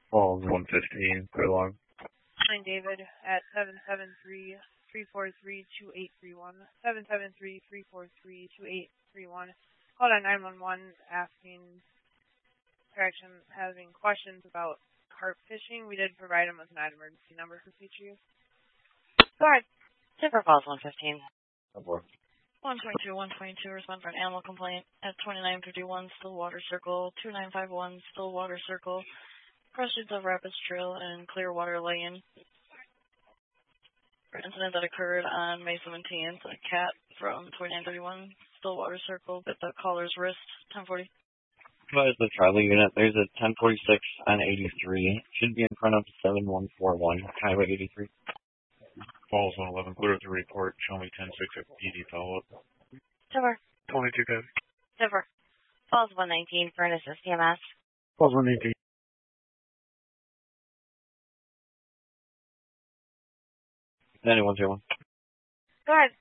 Falls 115, clear log. Find David at 773-343-2831. 773-343-2831. Called on 911 asking correction, having questions about carp fishing. We did provide him with an emergency number for future use. Go ahead. Timber Falls 115. 122, 122, respond for an animal complaint at 2951 Stillwater Circle, 2951 Stillwater Circle, crossroads of Rapids Trail and Clearwater Lane. Incident that occurred on May 17th. A cat from 2931 Stillwater Circle bit the caller's wrist. 1040. As the Charlie unit, there's a 1046 on 83. Should be in front of 7141 Highway 83. Falls 111, clear to report. Show me 10-6 at PD follow-up. Timber. 22, copy. Timber. Falls 119 for an assist EMS. Falls 118. Anyone, 01. Go ahead.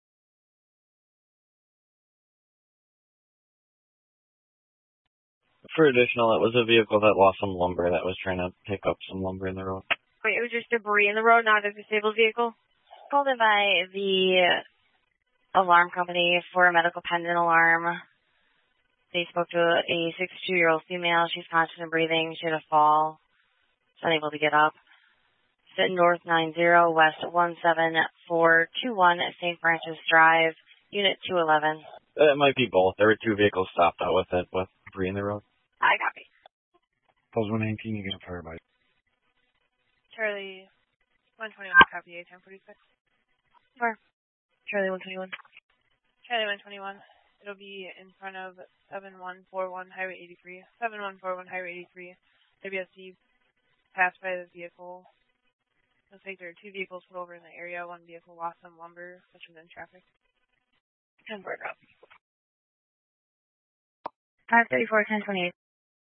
For additional, it was a vehicle that lost some lumber that was trying to pick up some lumber in the road. Wait, it was just debris in the road, not a disabled vehicle? Called in by the alarm company for a medical pendant alarm. They spoke to a 62-year-old female. She's conscious and breathing. She had a fall. She's unable to get up. Sit North 90, West 17421 at St. Francis Drive, Unit 211. It might be both. There were two vehicles stopped out with it, with debris in the road. I copy. Falls 119, you get fired by. Charlie 121, copy 1046. Where? Charlie 121. Charlie 121. It'll be in front of 7141 Highway 83. 7141 Highway 83. WSC passed by the vehicle. Looks like there are two vehicles put over in the area. One vehicle lost some lumber, which was in traffic. 10 4 drop. 534, 1028.